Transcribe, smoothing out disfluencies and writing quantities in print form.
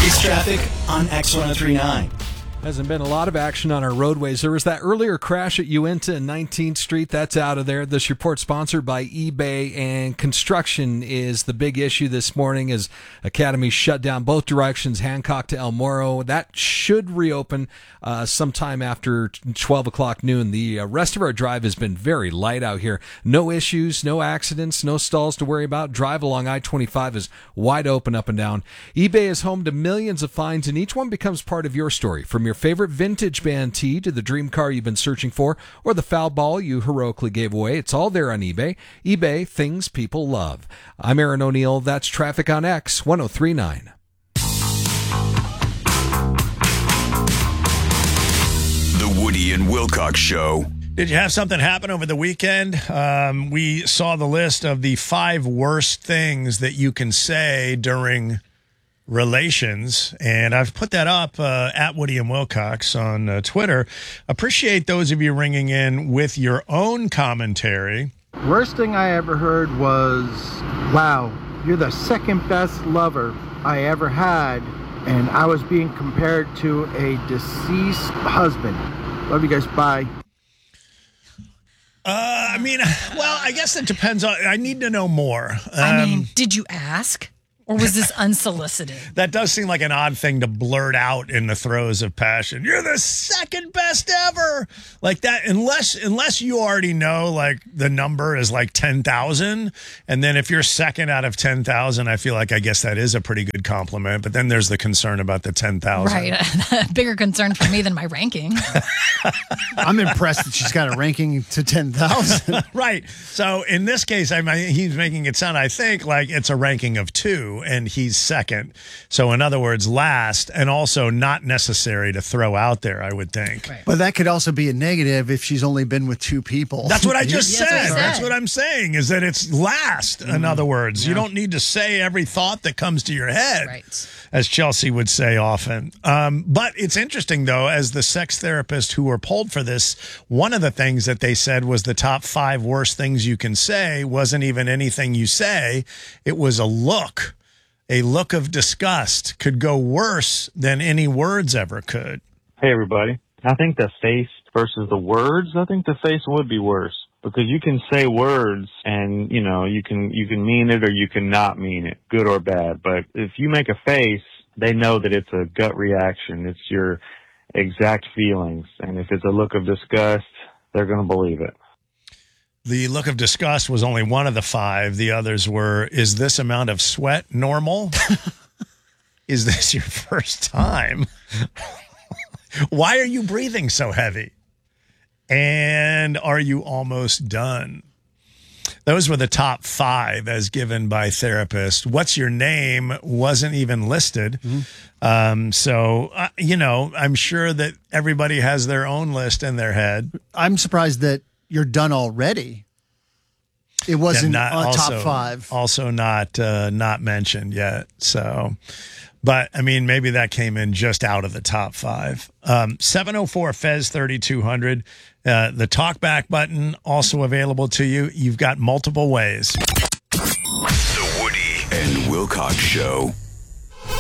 It's traffic on X1039. Hasn't been a lot of action on our roadways. There was that earlier crash at Uinta and 19th Street. That's out of there. This report sponsored by eBay, and construction is the big issue this morning as Academy shut down both directions, Hancock to El Moro. That should reopen sometime after 12 o'clock noon. The rest of our drive has been very light out here. No issues, no accidents, no stalls to worry about. Drive along I-25 is wide open up and down. eBay is home to millions of finds, and each one becomes part of your story. From your favorite vintage band tee to the dream car you've been searching for or the foul ball you heroically gave away, it's all there on eBay. eBay, things people love. I'm Aaron O'Neill. That's Traffic on X 1039. The Woody and Wilcox Show. Did you have something happen over the weekend? We saw the list of the 5 worst things that you can say during relations, and I've put that up at Woody and Wilcox on Twitter. Appreciate those of you ringing in with your own commentary. Worst thing I ever heard was, wow, you're the second best lover I ever had, and I was being compared to a deceased husband. Love you guys. Bye. I guess it depends on, I need to know more. Did you ask? Or was this unsolicited? That does seem like an odd thing to blurt out in the throes of passion. You're the second best ever. Like that, unless you already know, like, the number is like 10,000. And then if you're second out of 10,000, I feel like, I guess that is a pretty good compliment. But then there's the concern about the 10,000. Right. Bigger concern for me than my ranking. I'm impressed that she's got a ranking to 10,000. Right. So in this case, he's making it sound, I think, like it's a ranking of 2. And he's second. So in other words, last, and also not necessary to throw out there, I would think. Right. But that could also be a negative if she's only been with 2 people. That's what I just said. That's That's what I'm saying, is that it's last, in other words. Yeah. You don't need to say every thought that comes to your head, right, as Chelsea would say often. But it's interesting, though, as the sex therapists who were polled for this, one of the things that they said was the top 5 worst things you can say wasn't even anything you say. It was a look. A look of disgust could go worse than any words ever could. Hey, everybody. I think the face versus the words, I think the face would be worse because you can say words and, you know, you can mean it or you can not mean it, good or bad. But if you make a face, they know that it's a gut reaction. It's your exact feelings. And if it's a look of disgust, they're going to believe it. The look of disgust was only one of the 5. The others were, is this amount of sweat normal? Is this your first time? Why are you breathing so heavy? And are you almost done? Those were the top 5 as given by therapists. What's your name wasn't even listed. Mm-hmm. I'm sure that everybody has their own list in their head. I'm surprised that you're done already. It wasn't on top 5. Also not mentioned yet. So, but I mean, maybe that came in just out of the top 5. 704 Fez 3200. The talkback button also available to you. You've got multiple ways. The Woody and Wilcox Show.